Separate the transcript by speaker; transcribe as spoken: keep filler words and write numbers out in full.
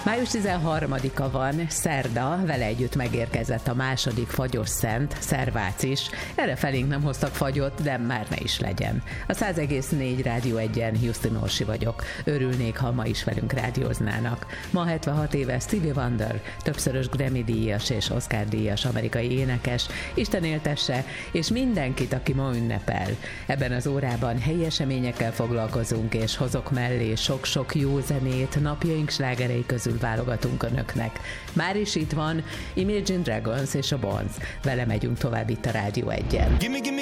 Speaker 1: május tizenharmadika van, szerda, vele együtt megérkezett a második fagyos szent, Szervác is. Erre felénk nem hoztak fagyot, de már ne is legyen. A száz egész négy Rádió egyen Houston Orsi vagyok. Örülnék, ha ma is velünk rádióznának. Ma hetvenhat éves Stevie Wonder, többszörös Grammy-díjas és Oscar-díjas amerikai énekes, Isten éltesse, és mindenkit, aki ma ünnepel. Ebben az órában helyi eseményekkel foglalkozunk, és hozok mellé sok-sok jó zenét, napjaink slágerei közül válogatunk önöknek. Már is itt van Imagine Dragons és a Bonds. Vele megyünk tovább itt a Rádió egyen.